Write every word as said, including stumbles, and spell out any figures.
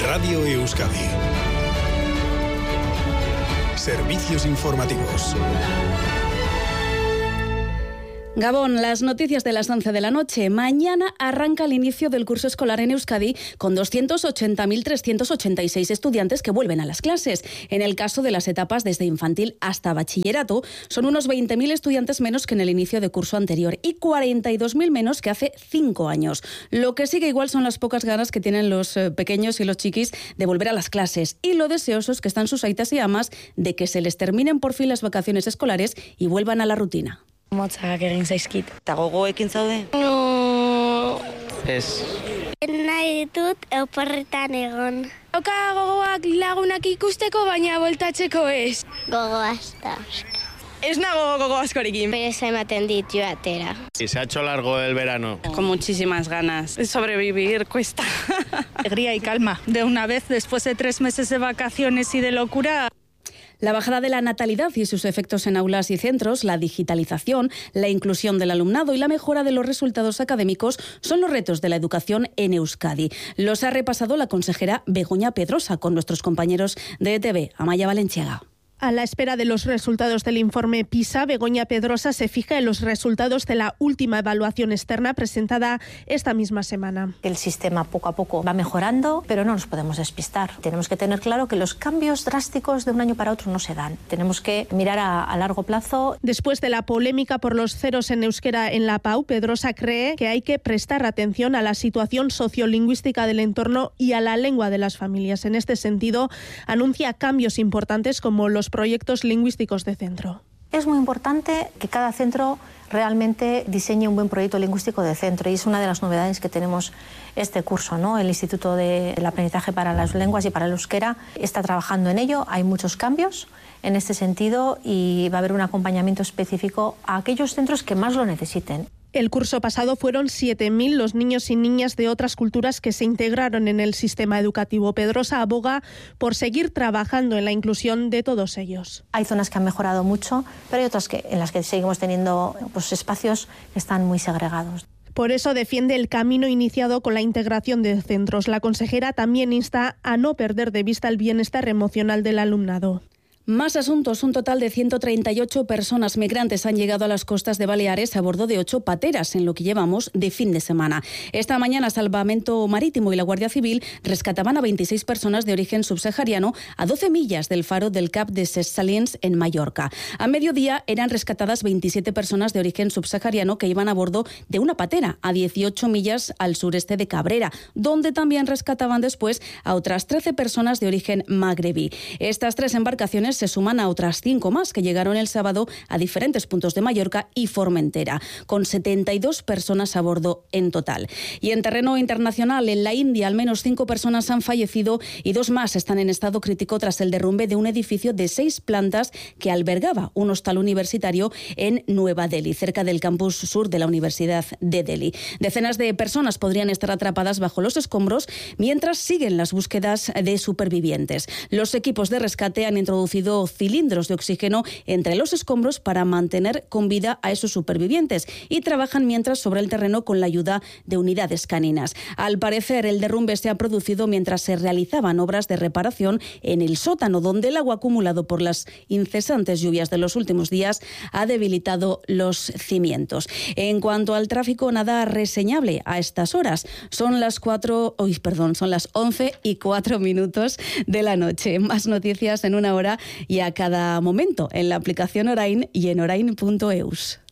Radio Euskadi. Servicios informativos. Gabón, las noticias de las once de la noche. Mañana arranca el inicio del curso escolar en Euskadi con doscientos ochenta mil trescientos ochenta y seis estudiantes que vuelven a las clases. En el caso de las etapas desde infantil hasta bachillerato, son unos veinte mil estudiantes menos que en el inicio de curso anterior y cuarenta y dos mil menos que hace cinco años. Lo que sigue igual son las pocas ganas que tienen los pequeños y los chiquis de volver a las clases y lo deseosos que están sus aitas y amas de que se les terminen por fin las vacaciones escolares y vuelvan a la rutina. Motzak egin zaizkit. Eta gogoekin zaude? No. Ez. Nahi ditut oporretan egon. Oka gogoak lagunak ikusteko, baina voltatzeko ez. Gogo hasta. Ez nago gogo askorekin. Pero se ematen dit joatera. Y se ha hecho largo el verano. Con muchísimas ganas. Sobrevivir cuesta. Alegría y calma. De una vez, después de tres meses de vacaciones y de locura. La bajada de la natalidad y sus efectos en aulas y centros, la digitalización, la inclusión del alumnado y la mejora de los resultados académicos son los retos de la educación en Euskadi. Los ha repasado la consejera Begoña Pedrosa con nuestros compañeros de E T V, Amaia Valenciaga. A la espera de los resultados del informe PISA, Begoña Pedrosa se fija en los resultados de la última evaluación externa presentada esta misma semana. El sistema poco a poco va mejorando, pero no nos podemos despistar. Tenemos que tener claro que los cambios drásticos de un año para otro no se dan. Tenemos que mirar a, a largo plazo. Después de la polémica por los ceros en euskera en la P A U, Pedrosa cree que hay que prestar atención a la situación sociolingüística del entorno y a la lengua de las familias. En este sentido, anuncia cambios importantes como los proyectos lingüísticos de centro. Es muy importante que cada centro realmente diseñe un buen proyecto lingüístico de centro y es una de las novedades que tenemos este curso, ¿no? El Instituto del Aprendizaje para las Lenguas y para el Euskera está trabajando en ello. Hay muchos cambios en este sentido y va a haber un acompañamiento específico a aquellos centros que más lo necesiten. El curso pasado fueron siete mil los niños y niñas de otras culturas que se integraron en el sistema educativo. Pedrosa aboga por seguir trabajando en la inclusión de todos ellos. Hay zonas que han mejorado mucho, pero hay otras que, en las que seguimos teniendo pues, espacios que están muy segregados. Por eso defiende el camino iniciado con la integración de centros. La consejera también insta a no perder de vista el bienestar emocional del alumnado. Más asuntos. Un total de ciento treinta y ocho personas migrantes han llegado a las costas de Baleares a bordo de ocho pateras en lo que llevamos de fin de semana. Esta mañana Salvamento Marítimo y la Guardia Civil rescataban a veintiséis personas de origen subsahariano a doce millas del faro del Cap de Ses Salins en Mallorca. A mediodía eran rescatadas veintisiete personas de origen subsahariano que iban a bordo de una patera a dieciocho millas al sureste de Cabrera, donde también rescataban después a otras trece personas de origen magrebí. Estas tres embarcaciones se suman a otras cinco más que llegaron el sábado a diferentes puntos de Mallorca y Formentera, con setenta y dos personas a bordo en total. Y en terreno internacional, en la India, al menos cinco personas han fallecido y dos más están en estado crítico tras el derrumbe de un edificio de seis plantas que albergaba un hostal universitario en Nueva Delhi, cerca del campus sur de la Universidad de Delhi. Decenas de personas podrían estar atrapadas bajo los escombros mientras siguen las búsquedas de supervivientes. Los equipos de rescate han introducido cilindros de oxígeno entre los escombros para mantener con vida a esos supervivientes y trabajan mientras sobre el terreno con la ayuda de unidades caninas. Al parecer, el derrumbe se ha producido mientras se realizaban obras de reparación en el sótano, donde el agua acumulado por las incesantes lluvias de los últimos días ha debilitado los cimientos. En cuanto al tráfico, nada reseñable a estas horas. Son las cuatro, uy, perdón, son las once y cuatro minutos de la noche. Más noticias en una hora y a cada momento en la aplicación Orain y en orain punto eus.